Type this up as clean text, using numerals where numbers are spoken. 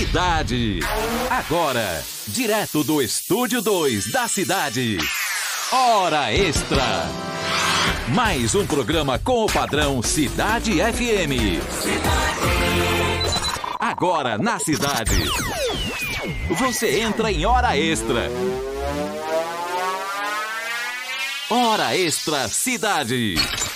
Cidade. Agora, direto do Estúdio 2 da Cidade. Hora Extra. Mais um programa com o padrão Cidade FM. Agora na Cidade. Você entra em Hora Extra. Hora Extra Cidade.